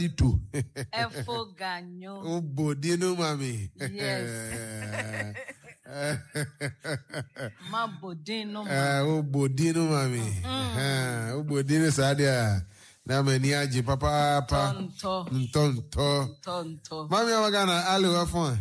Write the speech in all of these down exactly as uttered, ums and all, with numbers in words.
Itu. Efo ganyo. Oh, bodino mami. Yes. Ma bodino mami. Ah, oh, bodino mami. Ah, oh, bodino sadia. Na meni aji papa papa. Tonto. Tonto. Tonto. Mami amagana alu afon.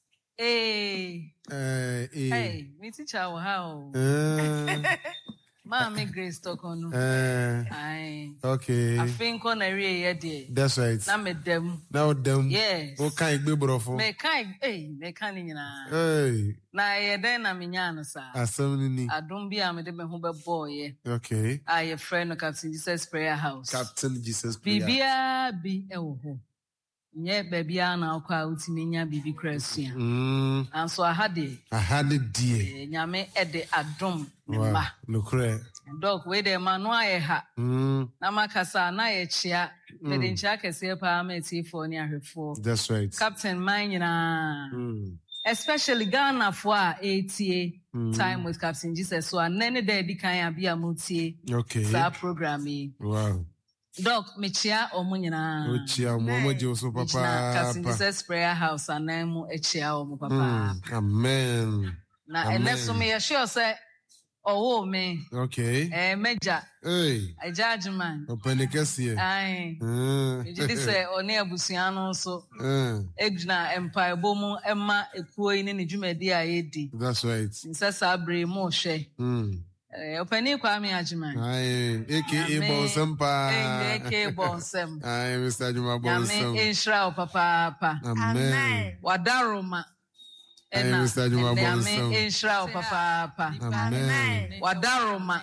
Eh. Eh, eh. Hey, me teacher wa how. Eh. Mami Grace Tokono. Eh. Aye. Okay. I think on a real year. That's right. Na me dem. Now them. Yes. What kind of brofo? Me kind eh me kind nyina. Hey. Na ye den na me nya no sa. Asem ni. Adom bia me de me ho be boy. Okay. Aye friend no Captain Jesus Prayer House. Captain Jesus Prayer. Bibia bi e wo ho. Nye bebia na akwa utimi nya bibi krasua. Mm. Anso ahade. Ahade die. Nyame e de adom ne Wow. ma. Lukre. Dok we de ma no aye ha. Mm. Na makasa na ye chia. Me de ncha kese pa ma ti fo ni ahwefo. That's right. Captain man nyina. Mm. Especially Ghana for eighty Mm. time with Captain Jesus. So anene de di kan abia mutie. Okay. Sa programming. Wow. Doc mechia omo nyina. Ochia mo je so papa. Captain Jesus Prayer House anamu echia omo papa. Mm. Amen. Na Amen. eneso me ye sure say owo me. Okay. Eh meja. Hey. A judgment. Openikesi. Ai. Mm. Ejidi say oni abusua no so. Mm. Egna empire bomu emma ekuo ni ne dwumadi a yedi. That's right. Nsa sabre mo hwe. Mm. Eh opani kwa me ajiman. Ai, aka Bonsam pa. Eh aka Bonsam. Ai, Mister Juma Bonsam. Yame Israel papa papa. Amen. Wadaroma. Ai, Mister Juma Bonsam. Yame Israel papa papa. Amen. Wadaroma.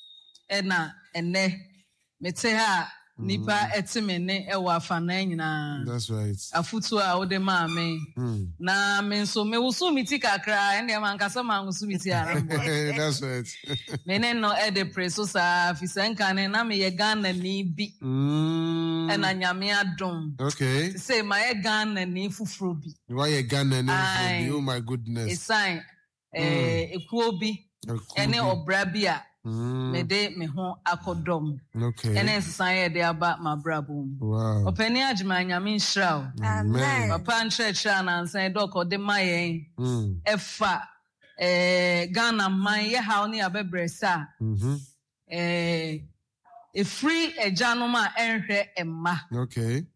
Ena ene mete ha nipa etimene ewa afana nyina. That's right. Afutu a ode ma me. Mm. Na me nso me wusu miti kakra ende man kasa man wusu miti arambo. That's right. Me ne no e de preso sa fisenka ne na me ye Ghana ni bi. Mm. Ena nyame adom. Okay. Say my Ghana ni fufuro bi. Why you Ghana name Aye. for me? Oh my goodness. E sign eh ekuo bi. Ene obra bi a Mm. me de me ho akodom. Okay. Ene nsesan ye de aba mabrabom. Wow. Opani ajima nyame nhyira. Amen. Papa nkyerɛkyerɛ na nsan dɔk ɔde ma yɛn. Mm. Ɛfa eh Ghana man ye haw ne abebrɛ sa. Mhm. Eh efri agyanom a ɛnhwɛ emma. Okay.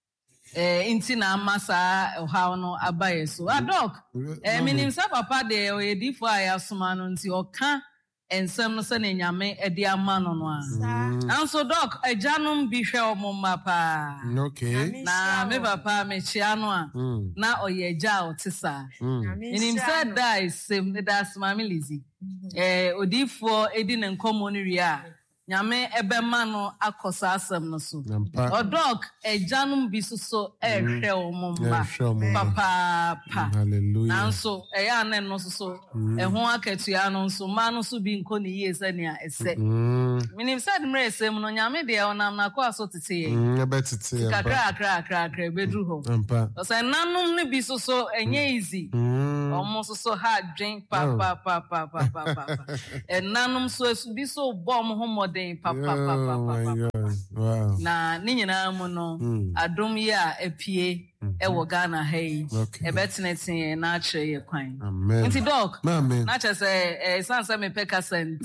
Eh inti na ama saa ɔhaw no aba yɛ so. Adɔk eh minim sa papa de oyedifo a yasoma no nti ɔka ensem no se ne nyame edi ama no no a. Anso dok agyanom bi hwe omma pa. Okay. Na me papa me chia no a. Mm. Na oye agya otisa. Mm. Minim said that is same that's mama Lizzy. Eh odifo edi ne nkomo no wi a. Nyame ebe ma no akosa asem no so. Odok agyanom bi so so ehwe omma. Papa pa. Hallelujah. Nanso eya anen no so so ehon akatua no so ma no so bi nko ne yie ne a ese. Minim said mre esem no nyame de onam na kwa so tete ye. Mm, ebetete ya. Kakra akra akra akra bedru ho. Ampa. O say nanom ne bi so so enye easy. Omo so so hard drink pa pa pa pa pa pa pa. En nanom so esu bi so bom ho modern pa pa pa pa pa. Wow. Na ni nyina mu no adom ye a epie e wo Ghana hey e betinete na akire ye kwan. Amen. Nti dog. Amen. Na che say eh sansa me pekasent.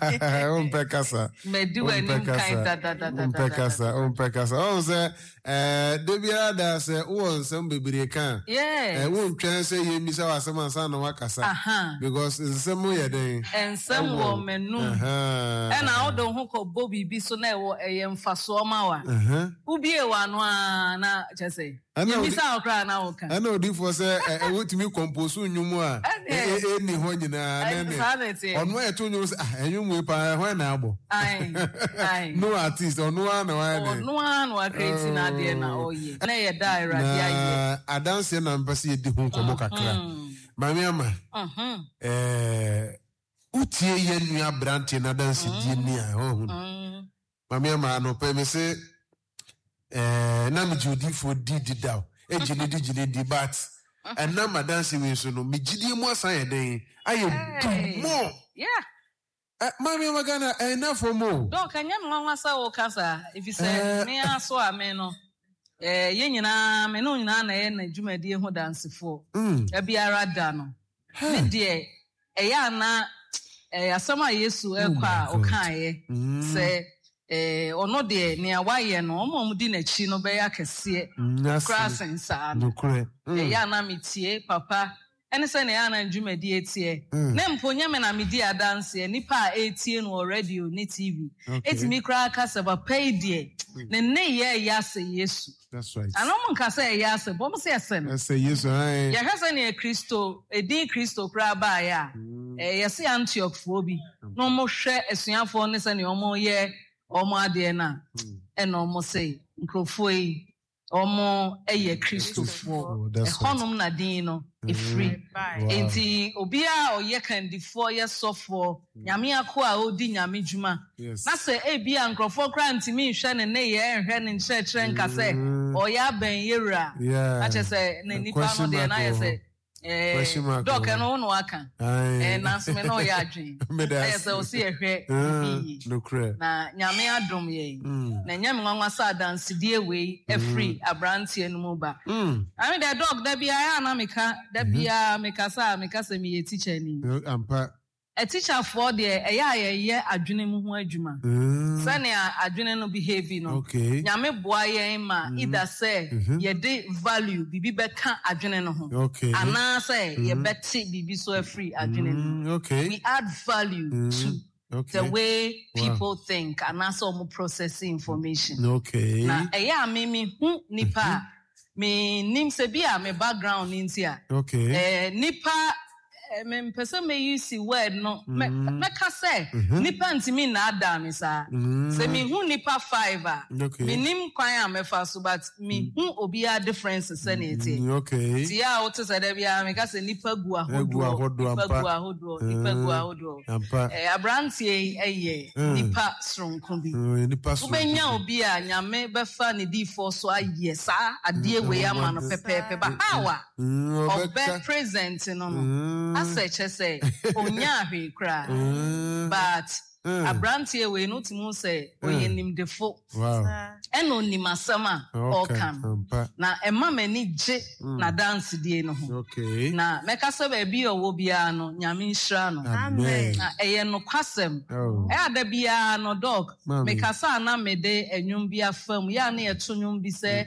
On pekasa. Me do any kind da da da da. On pekasa, on pekasa. On say eh debia da say won some bebere kan. Yeah. Eh won twan say ye mi say wasem ansa na wakasa. Aha. Because nsem ye den. Ensem wo menu. Aha. E na odo ho ko bobi bi so na e wo eye mfaso ma wa. Aha. Ubie wa no a na che say. Yemi sa okra na wo kan. Ana odi for say e wotimi compose nyumu a e ni ho nyina na ne. Ono e to nyumu say ah enyumu pa ho na abo. Ai. Ai. No artist ono na wa ne. Ono anu wa create na de na oye. Na ye da iradi aye. Adanse na mpase edi ho nkomo kakra. Mami ama. Mhm. Eh utie ye nua brante na dance die ni a ho. Mhm. Mami ama no pe me say eh na mi jodi for di di daw e jini di jini di but and na madansi we so no mi jidi mu asan ye den aye mo yeah eh mami magana eh na for mo do kanya nwa nwa sa wo kasa if you say me aso ame no eh ye nyina me no nyina na ye na dwumadi ho dansefo e biara da no me de e ya na eh asama Yesu ekwa okaye se eh ono de ne awaye no omo di na chi no be ya kese krasen sa no e ya na metie papa ene se ne ya na dwumadi etie ne mponye me na medi adanse nipa etie no already on T V etimi kra ka se papa e de ne ne ye ya se Yesu. That's right. I don't want say yes, but say yes. Yes, yes, I. Ya kasa ni Kristo, e di Kristo kra ba ya. Eh yesi Antioch fobi. No mo hwe esuafo ne se ne omo ye omo ade na. E no mo say nkrofo yi omo eye Kristo fo. E honum na din no e free. Enti obia oye kandifo ye sofo. Nyame akwa odi nyame djuma. Na se e bia nkrofo kra ntimi hwe ne ne ye enhwe ne nkyerɛkyerɛ nka se oya ben yewura. Ache se ne nipa no de na ye se eh doc no no aka eh na so me no ya adwen eh se o se ehwe no kra na nyame adom ye na nyame nwanwa sa dance die we e free abrantie no mu ba I mean the doc da bia na meka da bia meka sa meka se me ye teacher ni ampa a teacher for the eya ye adwene mu ho adwuma sane adwene no behave no nyame boa ye ma either say ye de value bibi beka adwene no ho ana say ye beti bibi so free adwene no we add value to okay. the way people wow. think and also more processing information okay na eya me me hu nipa me nim se bia me background intia okay eh nipa me person me use word no me me ka say nipa ntimi na ada me sa say me hu nipa five a me nim kwan a me fa so but me hu obi a difference say na eti okay ti a o to say da bia me ka say nipa gu ahodo nipa gu ahodo nipa gu ahodo eh abrantie eye nipa stronko bi nipa stronko ubenya obi a nyame be fa ne di for so aye sa ade we ama no pepepe ba awa obe present no no Aseche say onya hwe kra but abrantie we no timu say oye nimdefo wow eno nimasama all come na ema mani je na dance die no ho okay na meka se ba bi owo bia no nyame nhira no amen na eye no kwasem e ada bia no dog meka sa na mede enwum bia fam ya na eto nwum bi se